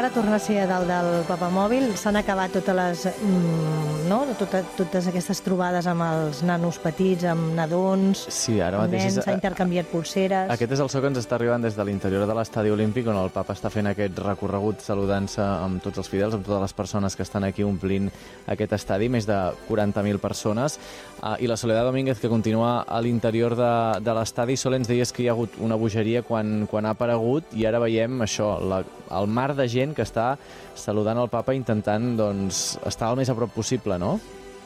ara torna a ser a dalt del papamòbil. S'han acabat totes aquestes trobades amb els nanos petits, amb nadons, sí, ara amb mateix nens, s'ha intercanviat pulseres. Aquest és el so que ens està arribant des de l'interior de l'estadi olímpic, on el papa està fent aquest recorregut saludant-se amb tots els fidels, amb totes les persones que estan aquí omplint aquest estadi, més de 40.000 persones. I la Soledad Domínguez, que continua a l'interior de l'estadi. Sol, ens deies que hi ha hagut una bogeria quan ha aparegut, i ara veiem això, el mar de gent que està saludant el papa, intentant estar el més a prop possible, no?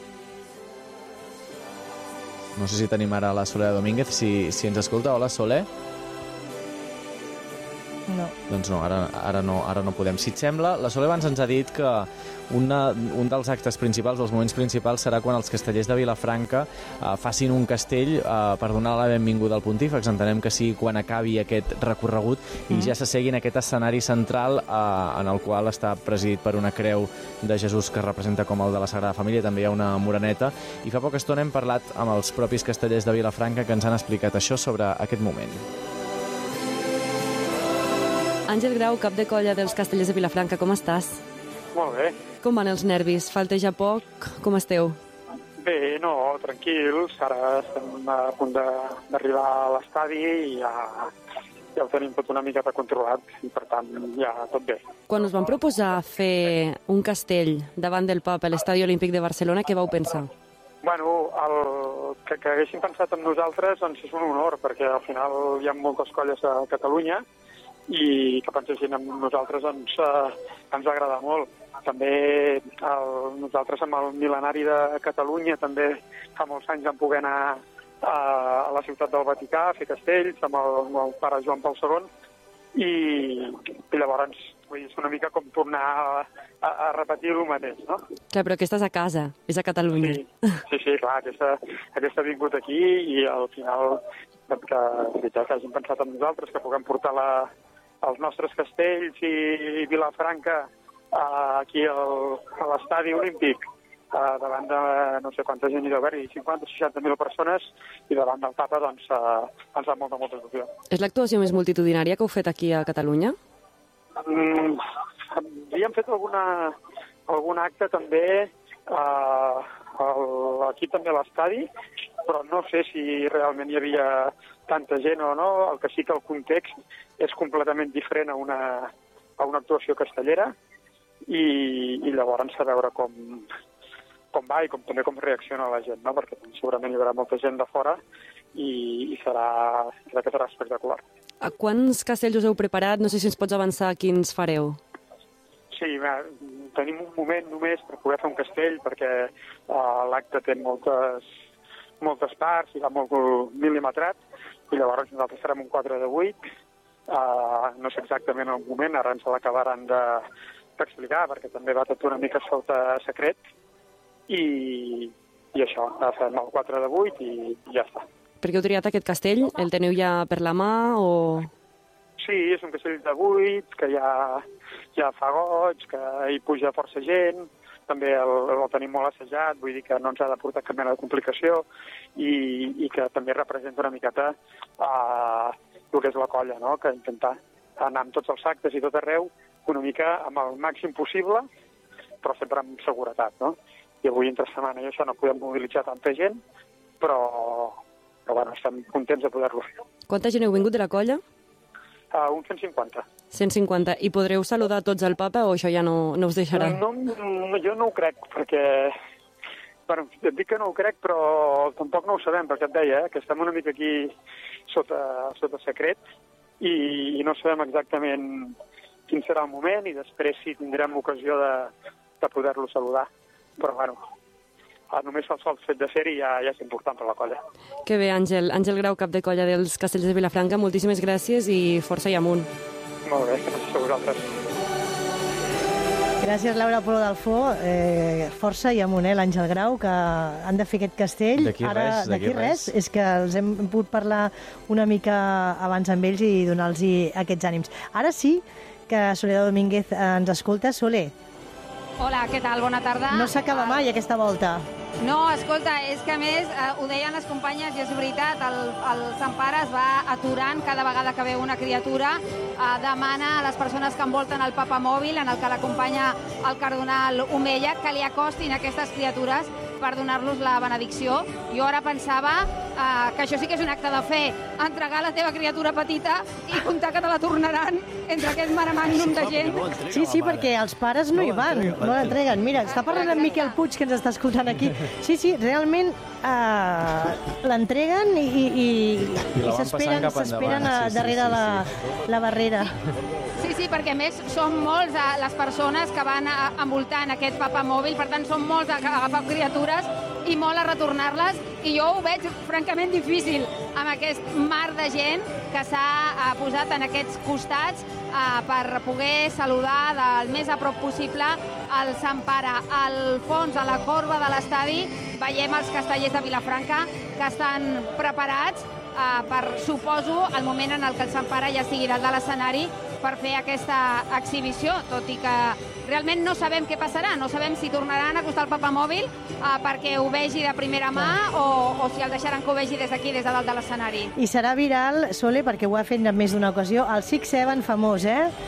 No sé si tenim ara la Soledad Domínguez, si ens escolta. Hola, Sole. No. Doncs no, ara no podem. Si et sembla, la Sole abans ens ha dit que un dels actes principals, dels moments principals, serà quan els castellers de Vilafranca facin un castell per donar la benvinguda al pontífex. Entenem que sí, quan acabi aquest recorregut i ja s'assegui en aquest escenari central en el qual està presidit per una creu de Jesús que representa com el de la Sagrada Família. També hi ha una moreneta. I fa poca estona hem parlat amb els propis castellers de Vilafranca que ens han explicat això sobre aquest moment. Àngel Grau, cap de colla dels Castellers de Vilafranca, com estàs? Molt bé. Com van els nervis? Falteja poc? Com esteu? Bé, no, tranquils. Ara estem a punt d'arribar a l'estadi i ja ho tenim tot una miqueta controlat i, per tant, ja tot bé. Quan us van proposar fer un castell davant del Papa a l'Estadi Olímpic de Barcelona, què vau pensar? Bueno, que haguessin pensat en nosaltres doncs és un honor, perquè al final hi ha moltes colles a Catalunya i que pensessin en nosaltres ens agrada molt. També nosaltres amb el mil·lenari de Catalunya també fa molts anys vam poder anar a la ciutat del Vaticà a fer castells amb el pare Joan Pau II i llavors és una mica com tornar a repetir el mateix, no? Clar, però aquesta és a casa, és a Catalunya. Sí, clar, aquesta ha vingut aquí i al final que hagin pensat en nosaltres, que puguem portar els nostres castells i Vilafranca aquí a l'estadi olímpic davant de no sé quanta gent hi deu haver-hi, 50 o 60.000 persones, i davant del papa ens fa molta il·lusió. És l'actuació més multitudinària que heu fet aquí a Catalunya? Havíem fet algun acte també aquí també a l'estadi, però no sé si realment hi havia tanta gent o no. El que sí que el context és completament diferent a una actuació castellera i llavors a veure com va i també com reacciona la gent, no? Perquè segurament hi haurà molta gent de fora i serà espectacular. A quants castells us heu preparat? No sé si ens pots avançar quins fareu. Sí, tenim un moment només per poder fer un castell, perquè l'acte té moltes parts i va molt mil·limetrat, i llavors nosaltres farem un 4 de 8. No sé exactament el moment, ara ens l'acabaran d'explicar, perquè també va tot una mica sota secret, i això, fem el 4 de 8 i ja està. Per què heu triat aquest castell? El teniu ja per la mà o...? Sí, és un castell de 8, que ja fa goig, que hi puja força gent, també el tenim molt assajat, vull dir que no ens ha de portar cap mena de complicació i que també representa una miqueta el que és la colla, no? Que intentar anar amb tots els actes i tot arreu una mica amb el màxim possible, però sempre amb seguretat, no? I avui entre setmana i això no podem mobilitzar tanta gent, però bueno, estem contents de poder-lo fer. Quanta gent heu vingut de la colla? Uns 150. 150. I podreu saludar tots al papa o això ja no us deixarà? No, jo no ho crec, perquè... Bueno, et dic que no ho crec, però tampoc no ho sabem, perquè et deia, que estem una mica aquí sota secret i no sabem exactament quin serà el moment i després si tindrem ocasió de poder-lo saludar. Però, bueno, només el sol fet de ser-hi ja és important per la colla. Que bé, Àngel. Àngel Grau, cap de colla dels Castellers de Vilafranca, moltíssimes gràcies i força i amunt. Molt bé, gràcies a vosaltres. Gràcies, Laura Polo d'Alfó. Força i amunt, l'Àngel Grau, que han de fer aquest castell. D'aquí res. És que els hem pogut parlar una mica abans amb ells i donar-los aquests ànims. Ara sí que Soledad Domínguez ens escolta. Sole. Hola, què tal? Bona tarda. No s'acaba mai aquesta volta. No, escolta, és que a més, ho deien les companyes i és veritat, el Sant Pare es va aturant cada vegada que veu una criatura, demana a les persones que envolten el papamòbil, en el que l'acompanya el cardinal Omeia, que li acostin aquestes criatures per donar-los la benedicció. Jo ara pensava que això sí que és un acte de fe, entregar la teva criatura petita i comptar que te la tornaran entre aquest mare magnum de gent. Sí, perquè els pares no hi van, no l'entreguen. Mira, està parlant amb Miquel Puig, que ens està escoltant aquí. Sí, realment l'entreguen i s'esperen darrere la barrera. Sí, perquè a més són molts les persones que van envoltant aquest papamòbil, per tant són molts a agafar criatures i molt a retornar-les, i jo ho veig francament difícil amb aquest mar de gent que s'ha posat en aquests costats per poder saludar del més a prop possible el Sant Pare. Al fons, a la corba de l'estadi, veiem els castellers de Vilafranca que estan preparats per, suposo, el moment en el que el Sant Pare ja estigui dalt de l'escenari per fer aquesta exhibició, tot i que realment no sabem què passarà, no sabem si tornaran a acostar el papamòbil perquè ho vegi de primera mà o si el deixaran que ho vegi des d'aquí, des de dalt de l'escenari. I serà viral, Sole, perquè ho ha fet en més d'una ocasió, el 6-7 famós,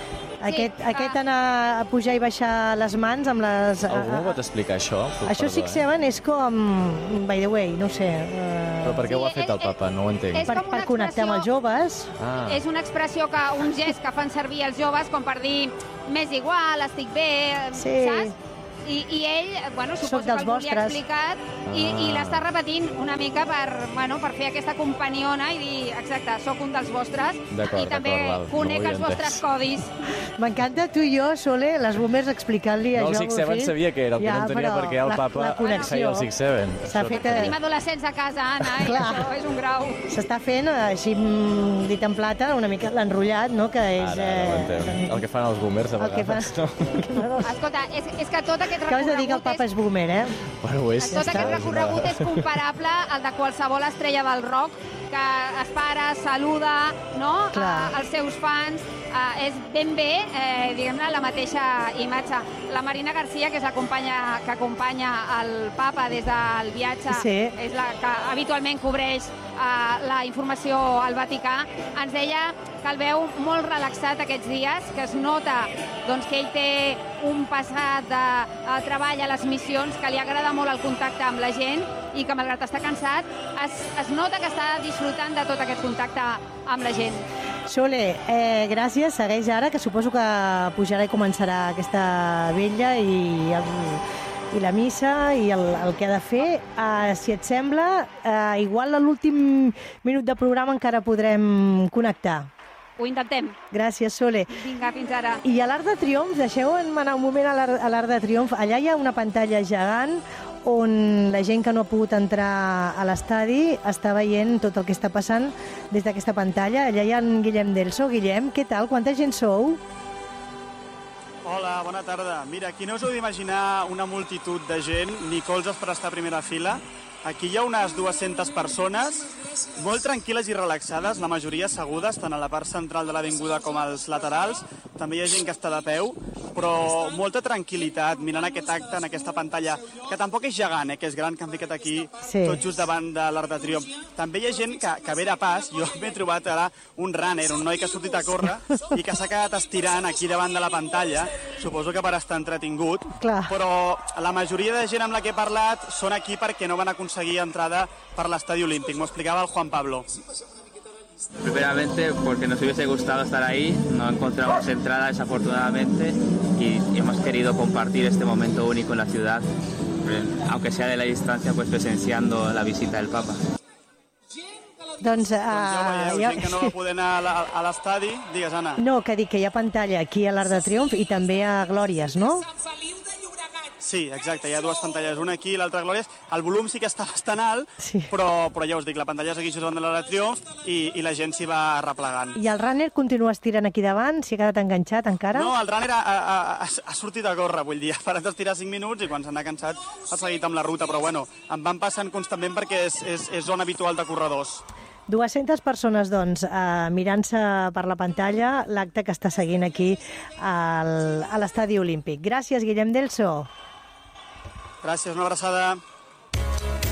Aquest anar a pujar i baixar les mans amb les... Algú m'ho pot explicar, això? Això 6-7 és com... By the way, no sé... Però per què ho ha fet el papa? No ho entenc. Per connectar amb els joves. És una expressió, un gest que fan servir els joves com per dir m'és igual, estic bé, saps? I ell, suposo que el volia explicat i l'està repetint una mica per fer aquesta companiona i dir, exacte, sóc un dels vostres i també conec els vostres codis. M'encanta tu i jo, Sole, les boomers explicant-li això. No, el 6-7 sabia que era, el que no entenia perquè el papa feia el 6-7. Tenim adolescents a casa, Anna, i això és un grau. S'està fent, així dit en plata, una mica l'enrotllat, no? Que és... El que fan els boomers a vegades. Escolta, és que tot aquest acabes de dir que el papa és boomer, Bueno, ho és. Tot aquest recorregut és comparable al de qualsevol estrella del rock que es para, saluda, no? Els seus fans. És ben bé, diguem-ne, la mateixa imatge. La Marina García, que és la companya que acompanya el papa des del viatge, és la que habitualment cobreix la informació al Vaticà, ens deia que el veu molt relaxat aquests dies, que es nota que ell té un passat de treball a les missions, que li agrada molt el contacte amb la gent i que, malgrat estar cansat, es nota que està disfrutant de tot aquest contacte amb la gent. Sole, gràcies. Segueix ara, que suposo que pujarà i començarà aquesta vetlla i la missa i el que ha de fer. Si et sembla, igual a l'últim minut de programa encara podrem connectar. Ho intentem. Gràcies, Sole. Vinga, fins ara. I a l'Arc de Triomf, deixeu-me anar un moment a l'Arc de Triomf. Allà hi ha una pantalla gegant on la gent que no ha pogut entrar a l'estadi està veient tot el que està passant des d'aquesta pantalla. Allà hi ha en Guillem Delso. Guillem, què tal? Quanta gent sou? Hola, bona tarda. Mira, aquí no us heu d'imaginar una multitud de gent, ni colzes per estar a primera fila. Aquí hi ha unes 200 persones, molt tranquil·les i relaxades, la majoria assegudes, tant a la part central de l'avinguda com als laterals. També hi ha gent que està de peu, però molta tranquil·litat mirant aquest acte en aquesta pantalla, que tampoc és gegant, que és gran, que han ficat aquí tot just davant de l'Arc de Triomf. També hi ha gent que ve de pas. Jo m'he trobat ara un runner, un noi que ha sortit a córrer i que s'ha quedat estirant aquí davant de la pantalla, suposo que per estar entretingut, però la majoria de gent amb la que he parlat són aquí perquè no van aconseguir entrada per l'Estadi Olímpic. M'ho explicava el Juan Pablo. Primeramente porque nos hubiese gustado estar ahí, no encontramos entrada desafortunadamente y hemos querido compartir este momento único en la ciudad, aunque sea de la distancia, pues presenciando la visita del Papa. Doncs ja veieu, gent que no va poder anar a l'estadi. Digues, Anna. No, que dic que hi ha pantalla aquí a l'Arc de Triomf i també a Glòries, no? Sí, exacte, hi ha dues pantalles, una aquí i l'altra a Glòries. El volum sí que està bastant alt, però ja us dic, la pantalla és aquí davant de l'Arc de Triomf i la gent s'hi va replegant. I el runner continua estirant aquí davant? S'hi ha quedat enganxat encara? No, el runner ha sortit a córrer, vull dir, ha parat d'estirar 5 minuts i quan se n'ha cansat ha seguit amb la ruta, però bueno, em van passant constantment perquè és zona habitual de corredors. 200 persones, doncs, mirant-se per la pantalla l'acte que està seguint aquí a l'Estadi Olímpic. Gràcies, Guillem Delso. Gràcies, una abraçada.